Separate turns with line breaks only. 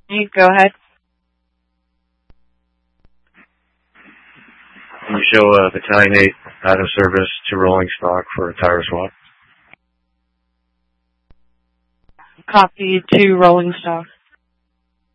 You go ahead.
Can you show Battalion 8 out of service to rolling stock for a tire swap?
Copy to rolling stock.